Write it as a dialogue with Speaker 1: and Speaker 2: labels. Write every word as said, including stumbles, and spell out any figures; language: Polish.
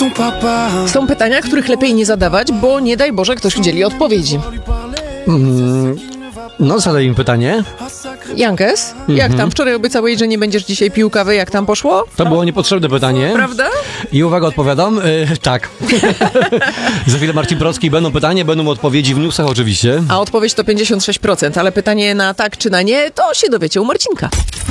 Speaker 1: Są pytania, których lepiej nie zadawać, bo nie daj Boże ktoś udzieli odpowiedzi.
Speaker 2: Mm, no, zadaj im pytanie.
Speaker 1: Jankes, jak
Speaker 2: Mhm.
Speaker 1: tam? Wczoraj obiecałeś, że nie będziesz dzisiaj pił kawy. Jak tam poszło?
Speaker 2: To było niepotrzebne pytanie.
Speaker 1: Prawda?
Speaker 2: I uwaga, odpowiadam. Yy, tak. Za chwilę Marcin Procki. Będą pytania, będą odpowiedzi w newsach oczywiście.
Speaker 1: A odpowiedź to pięćdziesiąt sześć procent, ale pytanie na tak czy na nie, to się dowiecie u Marcinka.